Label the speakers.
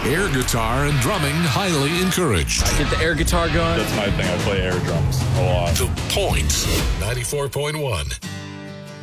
Speaker 1: Air guitar and drumming highly encouraged.
Speaker 2: Get the air guitar going.
Speaker 3: That's my thing. I play air drums a lot.
Speaker 1: The Point, 94.1.